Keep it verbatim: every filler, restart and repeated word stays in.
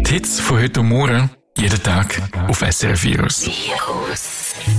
Die Hits von heute und morgen, jeden Tag auf S R F Virus. Virus.